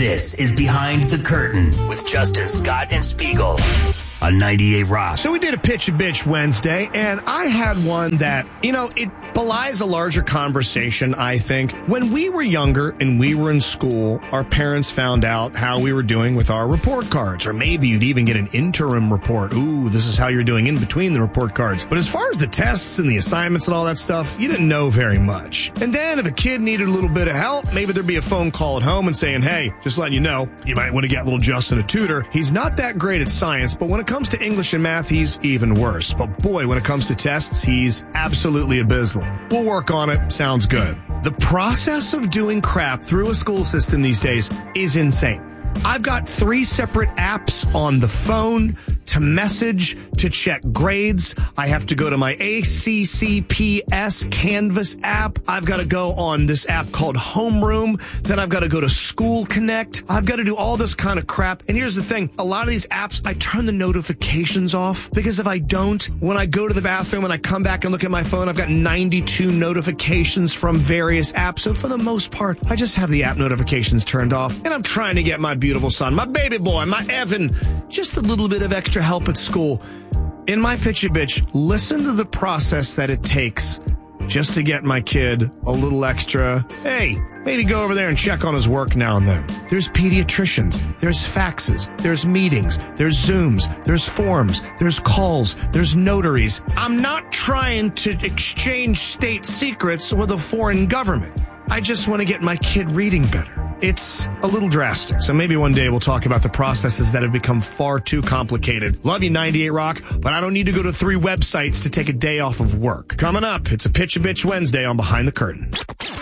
This is Behind the Curtain with Justin, Scott, and Spiegel on 98 Rock. So we did a Pitch a Bitch Wednesday, and I had one that, it belies a larger conversation, I think. When we were younger and we were in school, our parents found out how we were doing with our report cards, or maybe you'd even get an interim report. Ooh, this is how you're doing in between the report cards. But as far as the tests and the assignments and all that stuff, you didn't know very much. And then if a kid needed a little bit of help, maybe there'd be a phone call at home and saying, hey, just letting you know, you might want to get little Justin a tutor. He's not that great at science, but when it comes to English and math, he's even worse. But boy, when it comes to tests, he's absolutely abysmal. We'll work on it. Sounds good. The process of doing crap through a school system these days is insane. I've got 3 separate apps on the phone to message, to check grades. I have to go to my ACCPS Canvas app. I've got to go on this app called Homeroom. Then I've got to go to School Connect. I've got to do all this kind of crap. And here's the thing. A lot of these apps, I turn the notifications off because if I don't, when I go to the bathroom and I come back and look at my phone, I've got 92 notifications from various apps. So for the most part, I just have the app notifications turned off. And I'm trying to get my beautiful son, my baby boy, my Evan, just a little bit of extra help at school. In my Pitch a Bitch, listen to the process that it takes just to get my kid a little extra. Hey, maybe go over there and check on his work now and then. There's pediatricians, there's faxes, there's meetings, there's Zooms, there's forms, there's calls, there's notaries. I'm not trying to exchange state secrets with a foreign government. I just want to get my kid reading better. It's a little drastic, so maybe one day we'll talk about the processes that have become far too complicated. Love you, 98 Rock, but I don't need to go to 3 websites to take a day off of work. Coming up, it's a Pitch a Bitch Wednesday on Behind the Curtain.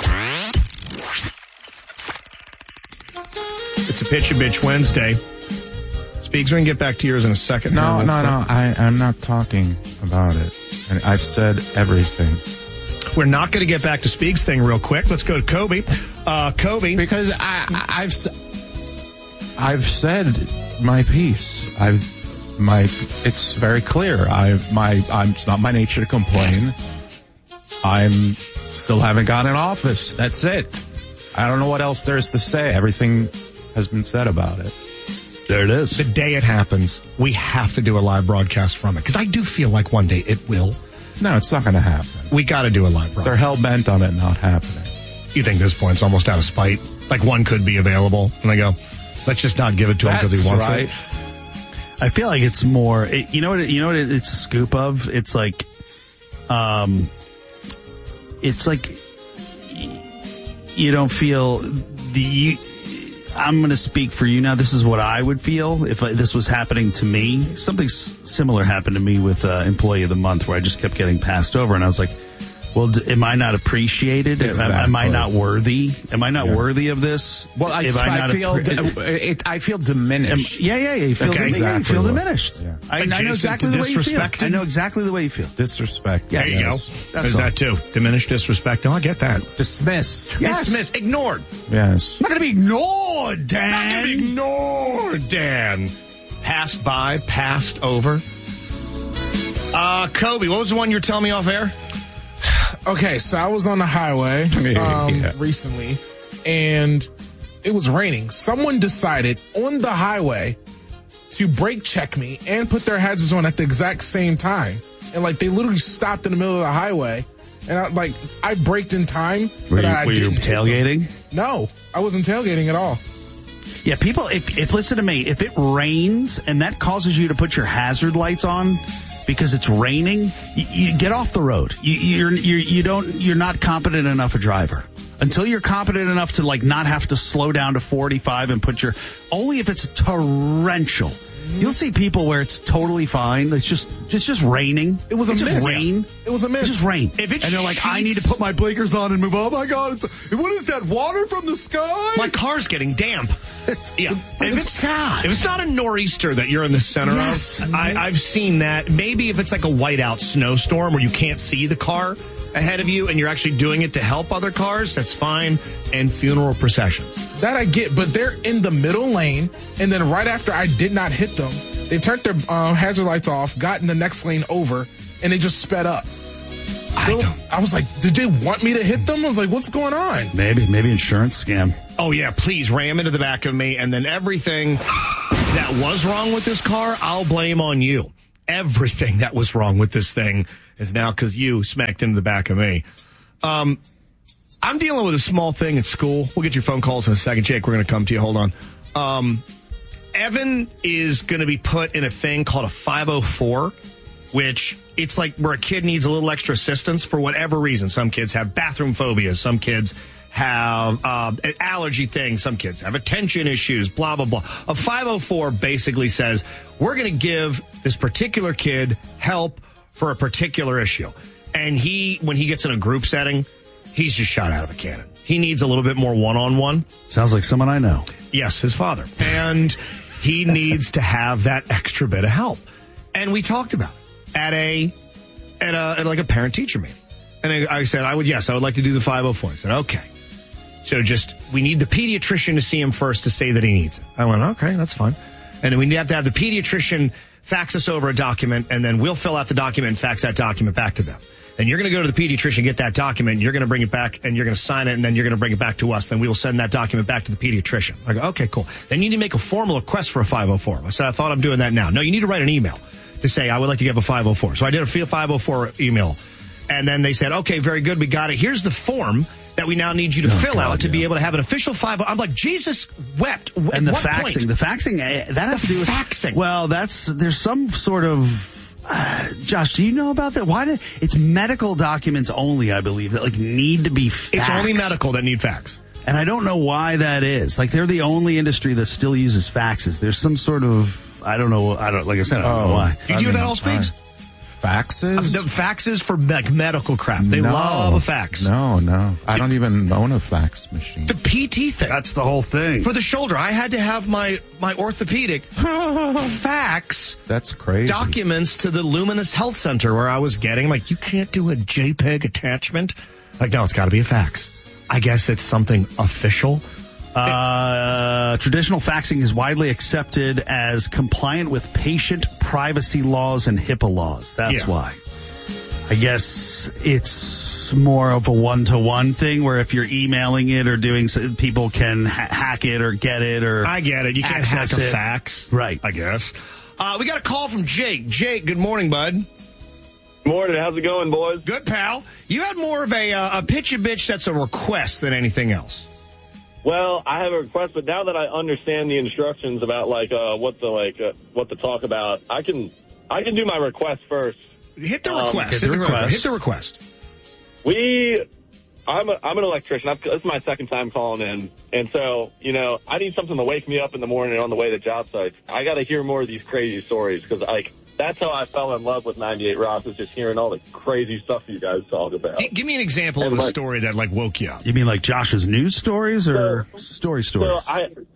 It's a Pitch a Bitch Wednesday. Speaks, we're going to get back to yours in a second. No. I'm not talking about it. I've said everything. We're not going to get back to Speaks thing real quick. Let's go to Kobe. Kobe. Because I've said my piece. It's very clear. It's not my nature to complain. I'm still haven't got in office. That's it. I don't know what else there is to say. Everything has been said about it. There it is. The day it happens, we have to do a live broadcast from it. Because I do feel like one day it will. No, it's not going to happen. We got to do a live broadcast. They're hell-bent on it not happening. You think this point's almost out of spite? Like one could be available, and they go, let's just not give it to him because he wants it. I feel like it's more, you know what it's a scoop of? It's like you don't feel I'm going to speak for you now. This is what I would feel if this was happening to me. Something similar happened to me with Employee of the Month, where I just kept getting passed over, and I was like, well, am I not appreciated? Exactly. Am I not worthy? Am I not worthy of this? Well, I feel diminished. You feel, you feel diminished. Yeah. I know exactly the way you feel. I know exactly the way you feel. Disrespect. Yes. There you go. There's that too. Diminished, disrespect. No, I get that. Dismissed. Yes. Dismissed. Ignored. Yes. Not going to be ignored, Dan. Not going to be ignored, Dan. Passed by, passed over. Kobe, what was the one you were telling me off air? Okay, so I was on the highway recently, and it was raining. Someone decided on the highway to brake check me and put their hazards on at the exact same time. And, they literally stopped in the middle of the highway. And, I braked in time. Were you tailgating? No, I wasn't tailgating at all. Yeah, people, if listen to me, if it rains and that causes you to put your hazard lights on because it's raining, you get off the road. You're not competent enough a driver. Until you're competent enough to not have to slow down to 45 and only if it's torrential. You'll see people where it's totally fine. It's just raining. It was a miss. Rain. It was a miss. It's just rain. If it and they're like, I need to put my blinkers on and move. Oh my God! What is that? Water from the sky? My car's getting damp. Yeah. If it's not a nor'easter that you're in the center of, I've seen that. Maybe if it's like a whiteout snowstorm where you can't see the car ahead of you and you're actually doing it to help other cars, that's fine. And funeral processions. That I get, but they're in the middle lane, and then right after I did not hit them, they turned their hazard lights off, got in the next lane over, and they just sped up. I was like, did they want me to hit them? I was like, what's going on? Maybe insurance scam. Oh, yeah, please ram into the back of me, and then everything that was wrong with this car, I'll blame on you. Everything that was wrong with this thing is now because you smacked into the back of me. I'm dealing with a small thing at school. We'll get your phone calls in a second. Jake, we're going to come to you. Hold on. Evan is going to be put in a thing called a 504, which it's like where a kid needs a little extra assistance for whatever reason. Some kids have bathroom phobias. Some kids have an allergy thing. Some kids have attention issues, blah, blah, blah. A 504 basically says we're going to give this particular kid help for a particular issue. And when he gets in a group setting, he's just shot out of a cannon. He needs a little bit more one-on-one. Sounds like someone I know. Yes, his father. And he needs to have that extra bit of help. And we talked about it at like a parent-teacher meeting. And I said, I would like to do the 504. I said, okay. So we need the pediatrician to see him first to say that he needs it. I went, okay, that's fine. And then we have to have the pediatrician fax us over a document, and then we'll fill out the document and fax that document back to them. Then you're going to go to the pediatrician, get that document, and you're going to bring it back, and you're going to sign it, and then you're going to bring it back to us. Then we will send that document back to the pediatrician. I go, okay, cool. Then you need to make a formal request for a 504. I said, I thought I'm doing that now. No, you need to write an email to say, I would like to give a 504. So I did a 504 email. And then they said, okay, very good, we got it. Here's the form that we now need you to fill out to be able to have an official 504. I'm like, Jesus wept. And the what faxing, point? the faxing, that has to do with faxing. Well, there's some sort of, Josh, do you know about that? It's medical documents only, I believe, that need to be faxed. It's only medical that need fax. And I don't know why that is. They're the only industry that still uses faxes. There's some sort of, like I said, I don't know why. You do that all speaks? Faxes? The faxes for medical crap. They love a fax. No. I don't even own a fax machine. The PT thing. That's the whole thing. For the shoulder, I had to have my orthopedic fax. That's crazy. Documents to the Luminous Health Center where I was getting. You can't do a JPEG attachment? No, it's got to be a fax. I guess it's something official. Traditional faxing is widely accepted as compliant with patient privacy laws and HIPAA laws. That's why. I guess it's more of a one-to-one thing where if you're emailing it or doing, people can hack it or get it or I get it. You can't hack a fax. Right. I guess. We got a call from Jake. Jake, good morning, bud. Morning. How's it going, boys? Good, pal. You had more of a pitch-a-bitch that's a request than anything else. Well, I have a request, but now that I understand the instructions about what to talk about, I can do my request first. Hit the request. Hit the request. I'm an electrician. This is my second time calling in, and so I need something to wake me up in the morning on the way to job sites. I got to hear more of these crazy stories because that's how I fell in love with 98 Rock, was just hearing all the crazy stuff you guys talk about. Give me an example of a story that woke you up. You mean like Josh's news stories or stories? So I think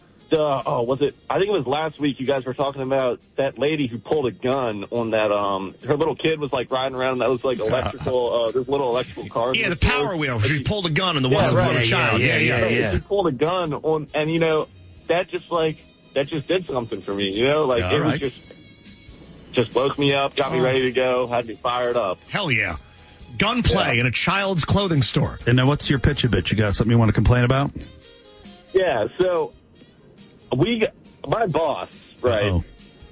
it was last week you guys were talking about that lady who pulled a gun on that, her little kid was riding around and that was electrical, those little electrical cars. Yeah, the Power Wheel. She pulled a gun and the ones pulled a child. Yeah. She pulled a gun on, and that just did something for me, it was just woke me up, got me ready to go, had me fired up. Hell yeah. Gunplay in a child's clothing store. And now what's your pitch-a-bitch? You got something you want to complain about? Yeah, so my boss, right, Uh-oh.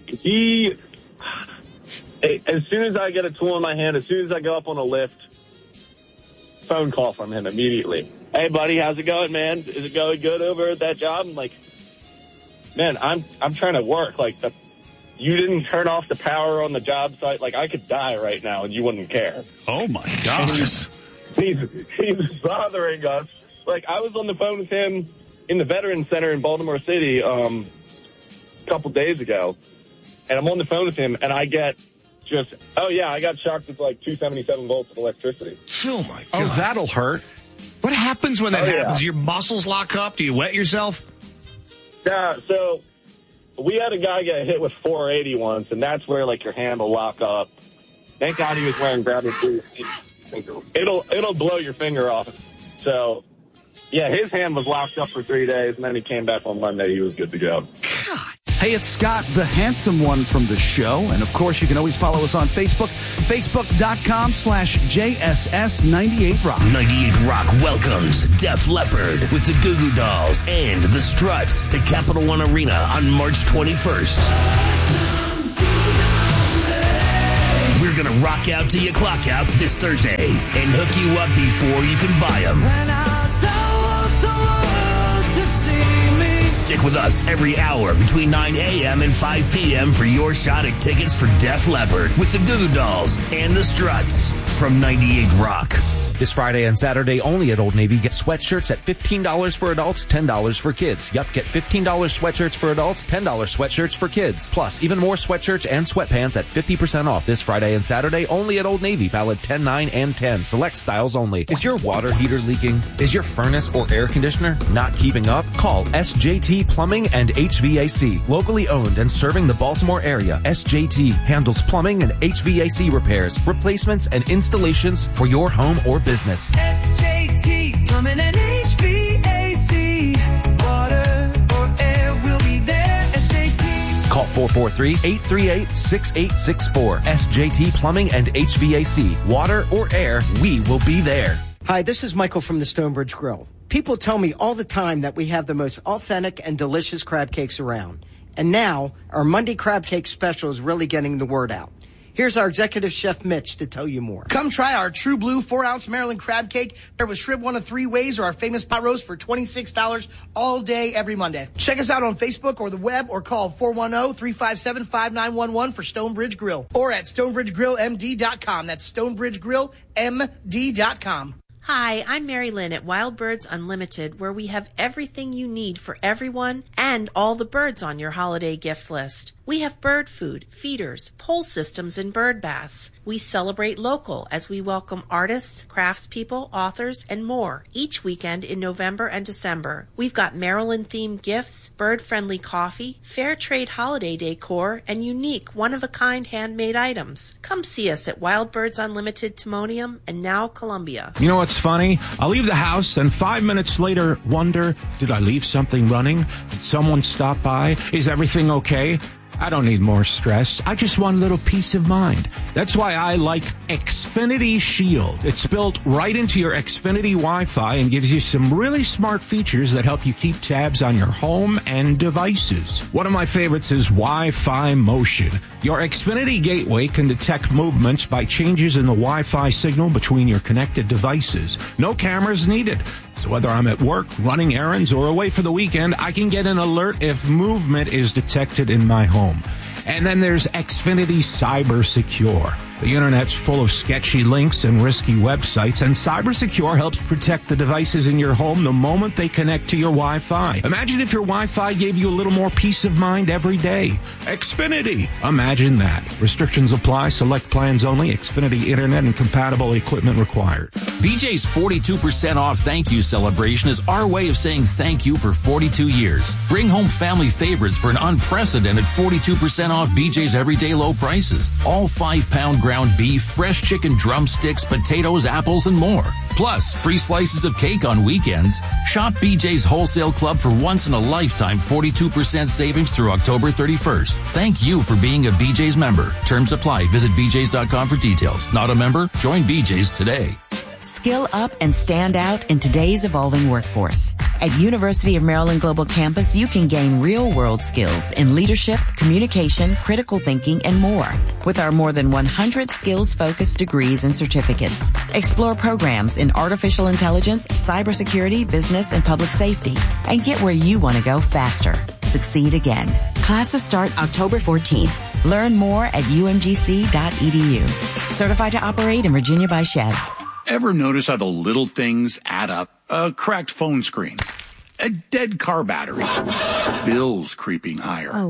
as soon as I get a tool in my hand, as soon as I go up on a lift, phone call from him immediately. Hey, buddy, how's it going, man? Is it going good over at that job? I'm like, man, I'm trying to work. You didn't turn off the power on the job site. I could die right now and you wouldn't care. Oh, my gosh. He's bothering us. I was on the phone with him in the Veterans Center in Baltimore City a couple days ago, and I'm on the phone with him, and I get I got shocked with 277 volts of electricity. Oh, my God. Oh, that'll hurt. What happens when that happens? Yeah. Your muscles lock up? Do you wet yourself? Yeah, so we had a guy get hit with 480 once, and that's where your hand will lock up. Thank God he was wearing gravity boots. It'll blow your finger off. So, yeah, his hand was locked up for 3 days, and then he came back on Monday. He was good to go. God. Hey, it's Scott, the handsome one from the show. And of course, you can always follow us on Facebook, facebook.com/JSS98Rock. 98 Rock welcomes Def Leppard with the Goo Goo Dolls and the Struts to Capital One Arena on March 21st. We're going to rock out till you clock out this Thursday and hook you up before you can buy them. Stick with us every hour between 9 a.m. and 5 p.m. for your shot at tickets for Def Leppard with the Goo Goo Dolls and the Struts from 98 Rock. This Friday and Saturday only at Old Navy. Get sweatshirts at $15 for adults, $10 for kids. Yup, get $15 sweatshirts for adults, $10 sweatshirts for kids. Plus, even more sweatshirts and sweatpants at 50% off this Friday and Saturday only at Old Navy. Valid 10, 9, and 10. Select styles only. Is your water heater leaking? Is your furnace or air conditioner not keeping up? Call SJT Plumbing and HVAC. Locally owned and serving the Baltimore area, SJT handles plumbing and HVAC repairs, replacements, and installations for your home or business. SJT Plumbing and HVAC. Water or air will be there. SJT. Call 443-838-6864. SJT Plumbing and HVAC. Water or air, we will be there. Hi, this is Michael from the Stonebridge Grill. People tell me all the time that we have the most authentic and delicious crab cakes around. And now, our Monday crab cake special is really getting the word out. Here's our executive chef, Mitch, to tell you more. Come try our True Blue 4-ounce Maryland crab cake paired with shrimp one of 3 ways or our famous pot roast for $26 all day, every Monday. Check us out on Facebook or the web or call 410-357-5911 for Stonebridge Grill or at StonebridgeGrillMD.com. That's StonebridgeGrillMD.com. Hi, I'm Mary Lynn at Wild Birds Unlimited, where we have everything you need for everyone and all the birds on your holiday gift list. We have bird food, feeders, pole systems, and bird baths. We celebrate local as we welcome artists, craftspeople, authors, and more each weekend in November and December. We've got Maryland-themed gifts, bird-friendly coffee, fair trade holiday decor, and unique one-of-a-kind handmade items. Come see us at Wild Birds Unlimited Timonium and now Columbia. You know what's funny? I'll leave the house and 5 minutes later wonder, did I leave something running? Did someone stop by? Is everything okay? I don't need more stress. I just want a little peace of mind. That's why I like Xfinity Shield. It's built right into your Xfinity Wi-Fi and gives you some really smart features that help you keep tabs on your home and devices. One of my favorites is Wi-Fi Motion. Your Xfinity gateway can detect movements by changes in the Wi-Fi signal between your connected devices. No cameras needed. So whether I'm at work, running errands, or away for the weekend, I can get an alert if movement is detected in my home. And then there's Xfinity Cyber Secure. The internet's full of sketchy links and risky websites, and Cyber Secure helps protect the devices in your home the moment they connect to your Wi-Fi. Imagine if your Wi-Fi gave you a little more peace of mind every day. Xfinity. Imagine that. Restrictions apply. Select plans only. Xfinity Internet and compatible equipment required. BJ's 42% off thank you celebration is our way of saying thank you for 42 years. Bring home family favorites for an unprecedented 42% off BJ's everyday low prices. All 5-pound ground beef, fresh chicken drumsticks, potatoes, apples, and more. Plus, free slices of cake on weekends. Shop BJ's Wholesale Club for once-in-a-lifetime 42% savings through October 31st. Thank you for being a BJ's member. Terms apply. Visit BJ's.com for details. Not a member? Join BJ's today. Skill up and stand out in today's evolving workforce. At University of Maryland Global Campus, you can gain real-world skills in leadership, communication, critical thinking, and more. With our more than 100 skills-focused degrees and certificates. Explore programs in artificial intelligence, cybersecurity, business, and public safety. And get where you want to go faster. Succeed again. Classes start October 14th. Learn more at umgc.edu. Certified to operate in Virginia by Chev. Ever notice how the little things add up? A cracked phone screen, a dead car battery, bills creeping higher. Oh,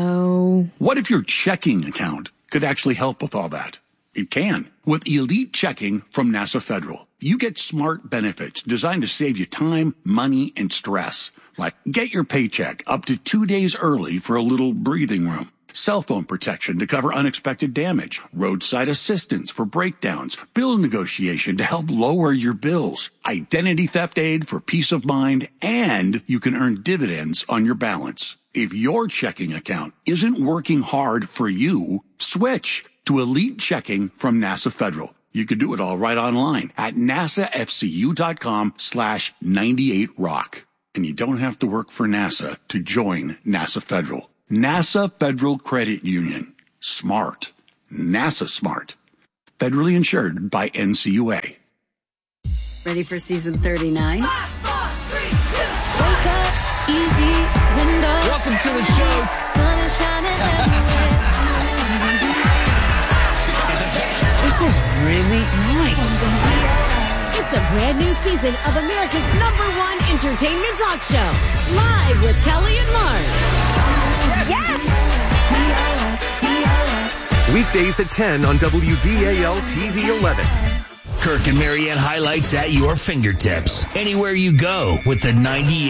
no. What if your checking account could actually help with all that? It can. With Elite Checking from NASA Federal, you get smart benefits designed to save you time, money, and stress. Like get your paycheck up to 2 days early for a little breathing room. Cell phone protection to cover unexpected damage, roadside assistance for breakdowns, bill negotiation to help lower your bills, identity theft aid for peace of mind, and you can earn dividends on your balance. If your checking account isn't working hard for you, switch to Elite Checking from NASA Federal. You can do it all right online at nasafcu.com/98rock. And you don't have to work for NASA to join NASA Federal. NASA Federal Credit Union. Smart. NASA smart. Federally insured by NCUA. Ready for season 39? 5, 4, 3, 2. Wake up, easy window. Welcome to the show. Sun is shining everywhere. This is really nice. It's a brand new season of America's #1 entertainment talk show. Live with Kelly and Mark. Yes! Weekdays at 10 on WBAL TV 11. Kirk and Marianne highlights at your fingertips. Anywhere you go with the 98.